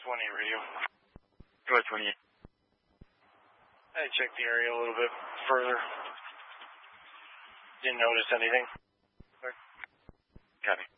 28 radio. Go ahead, 28. I checked the area a little bit further. Didn't notice anything. Copy.